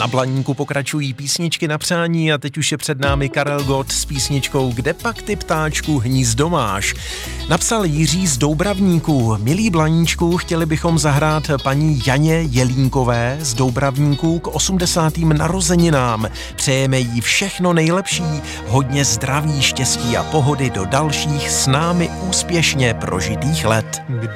Na Blaníku pokračují písničky na přání a teď už je před námi Karel Gott s písničkou Kde pak ty ptáčku hnízdo máš. Napsal Jiří z Doubravníků. Milí Blaníčku, chtěli bychom zahrát paní Janě Jelínkové z Doubravníků k 80. narozeninám. Přejeme jí všechno nejlepší, hodně zdraví, štěstí a pohody do dalších s námi úspěšně prožitých let.